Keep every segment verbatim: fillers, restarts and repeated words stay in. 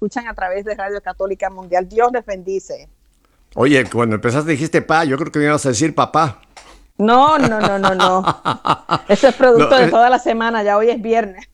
escuchan a través de Radio Católica Mundial. Dios les bendice. Oye, cuando empezaste dijiste pa, yo creo que me ibas a decir papá. No, no, no, no, no. Eso es producto No, de eh. toda la semana, ya hoy es viernes.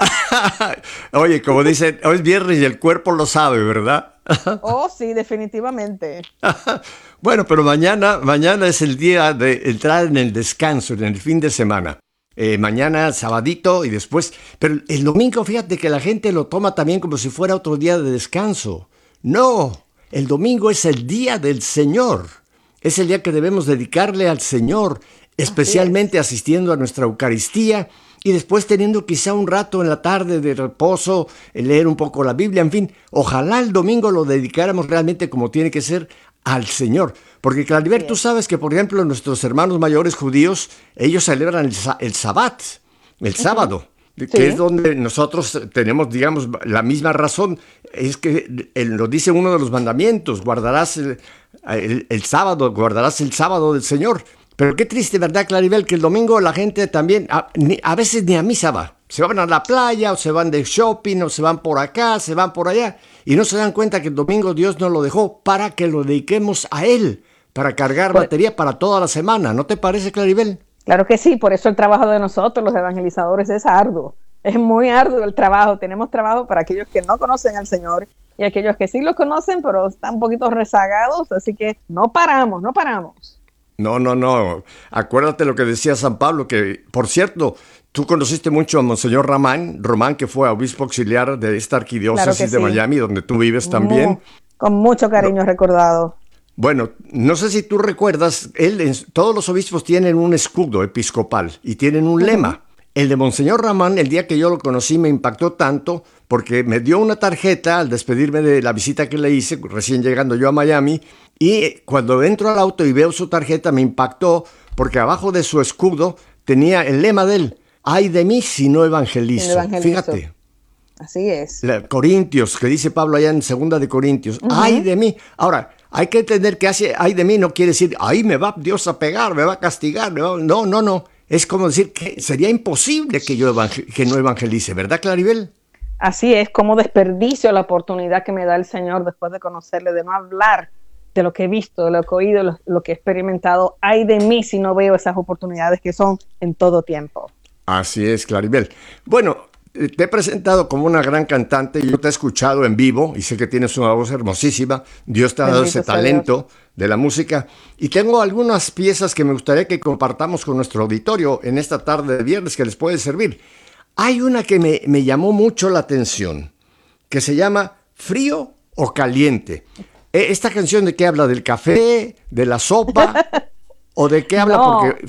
Oye, como dicen, hoy es viernes y el cuerpo lo sabe, ¿verdad? Oh, sí, definitivamente. Bueno, pero mañana, mañana es el día de entrar en el descanso, en el fin de semana. Eh, mañana, sabadito y después... Pero el domingo, fíjate que la gente lo toma también como si fuera otro día de descanso. No, el domingo es el día del Señor. Es el día que debemos dedicarle al Señor, especialmente asistiendo a nuestra Eucaristía y después teniendo quizá un rato en la tarde de reposo, leer un poco la Biblia, en fin. Ojalá el domingo lo dedicáramos realmente como tiene que ser al Señor. Porque, Claribel, tú sabes que, por ejemplo, nuestros hermanos mayores judíos, ellos celebran el, el Sabbat, el sábado. Que Sí. es donde nosotros tenemos, digamos, la misma razón. Es que él lo dice uno de los mandamientos, guardarás el, el, el sábado, guardarás el sábado del Señor. Pero qué triste, ¿verdad, Claribel? Que el domingo la gente también, a, ni, a veces ni a misa va. Se van a la playa, o se van de shopping, o se van por acá, se van por allá. Y no se dan cuenta que el domingo Dios nos lo dejó para que lo dediquemos a Él, para cargar Pues- batería para toda la semana. ¿No te parece, Claribel? Claro que sí, por eso el trabajo de nosotros, los evangelizadores, es arduo. Es muy arduo el trabajo. Tenemos trabajo para aquellos que no conocen al Señor y aquellos que sí lo conocen, pero están un poquito rezagados. Así que no paramos, no paramos. No, no, no. Acuérdate lo que decía San Pablo, que, por cierto, tú conociste mucho a Monseñor Román, Román, que fue obispo auxiliar de esta arquidiócesis Claro que de sí. Miami, donde tú vives también. Mu- Con mucho cariño recordado. Bueno, no sé si tú recuerdas, él, en- todos los obispos tienen un escudo episcopal y tienen un lema. El de Monseñor Ramán, el día que yo lo conocí, me impactó tanto porque me dio una tarjeta al despedirme de la visita que le hice, recién llegando yo a Miami, y cuando entro al auto y veo su tarjeta me impactó porque abajo de su escudo tenía el lema de él, ay de mí si no evangelizo. Si no evangelizo. Fíjate. Así es. La- Corintios, que dice Pablo allá en Segunda de Corintios, ay de mí. Ahora, hay que entender que hace ay de mí no quiere decir, ay me va Dios a pegar, me va a castigar. me va-". No, no, no. Es como decir que sería imposible que yo evangel- que no evangelice, ¿verdad, Claribel? Así es, como desperdicio la oportunidad que me da el Señor después de conocerle, de no hablar de lo que he visto, de lo que he oído, lo, lo que he experimentado. Ay de mí si no veo esas oportunidades que son en todo tiempo. Así es, Claribel. Bueno, eh, te he presentado como una gran cantante. Yo te he escuchado en vivo y sé que tienes una voz hermosísima. Dios te ha dado Bendito ese sea talento de la música. Y tengo algunas piezas que me gustaría que compartamos con nuestro auditorio en esta tarde de viernes que les puede servir. Hay una que me, me llamó mucho la atención, que se llama Frío o Caliente. Eh, ¿Esta canción de qué habla? ¿Del café? ¿De la sopa? ¿O de qué habla? No. Porque...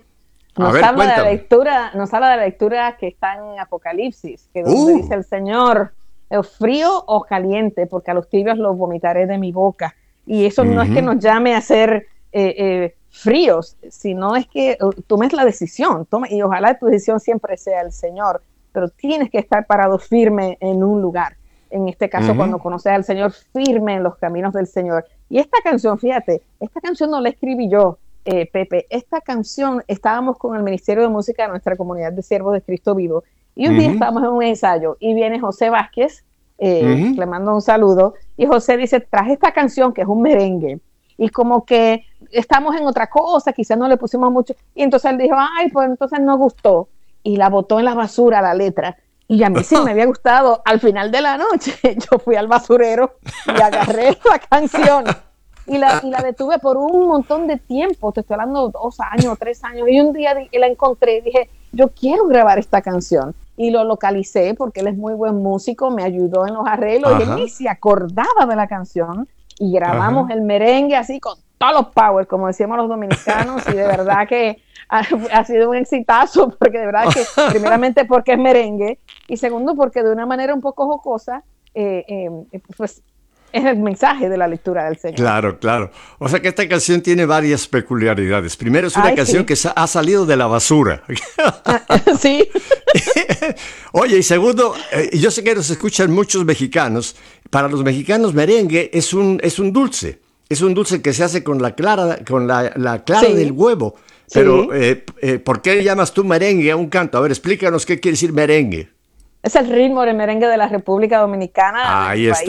A Nos ver, habla de la cuéntame. lectura, nos habla de la lectura que está en Apocalipsis, que donde Uh. dice el Señor, "O frío o caliente, porque a los tibios los vomitaré de mi boca". Y eso no es que nos llame a ser eh, eh, fríos, sino es que uh, tomes la decisión, toma, y ojalá tu decisión siempre sea el Señor, pero tienes que estar parado firme en un lugar. En este caso, Ujú. cuando conoces al Señor, firme en los caminos del Señor. Y esta canción, fíjate, esta canción no la escribí yo, eh, Pepe. Esta canción, estábamos con el Ministerio de Música de nuestra comunidad de Siervos de Cristo Vivo, y un día Ujú. estábamos en un ensayo, y viene José Vázquez, eh, Ujú. le mando un saludo, y José dice, traje esta canción que es un merengue, y como que estamos en otra cosa, quizás no le pusimos mucho, y entonces él dijo, ay, pues entonces no gustó, y la botó en la basura la letra, y a mí sí me había gustado. Al final de la noche yo fui al basurero y agarré la canción y la, y la detuve por un montón de tiempo, te estoy hablando dos años, tres años, y un día di- la encontré y dije, yo quiero grabar esta canción, y lo localicé porque él es muy buen músico, me ayudó en los arreglos, y Ajá. él ni se acordaba de la canción, y grabamos Ajá. el merengue así con todos los power, como decíamos los dominicanos, y de verdad que ha, ha sido un exitazo, porque de verdad que, primeramente porque es merengue, y segundo porque de una manera un poco jocosa, eh, eh, pues es el mensaje de la lectura del Señor. Claro, claro. O sea que esta canción tiene varias peculiaridades. Primero, es una Ay, canción sí. que sa- ha salido de la basura. Sí, Oye, y segundo, eh, yo sé que nos escuchan muchos mexicanos. Para los mexicanos, merengue es un, es un dulce. Es un dulce que se hace con la clara, con la, la clara Sí. del huevo. Sí. Pero, eh, eh, ¿por qué llamas tú merengue a un canto? A ver, explícanos qué quiere decir merengue. es el ritmo del merengue de la República Dominicana, Ahí mi está. país.